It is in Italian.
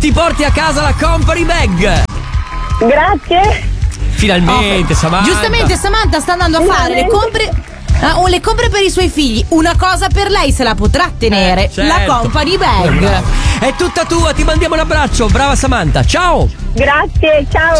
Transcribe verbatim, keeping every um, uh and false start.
ti porti a casa la company bag. Grazie. Finalmente, oh, Samantha. Giustamente Samantha sta andando a fare le compre uh, o le compre per i suoi figli. Una cosa per lei se la potrà tenere, eh, certo. la company bag. È tutta tua, ti mandiamo un abbraccio. Brava Samantha, ciao. Grazie, ciao.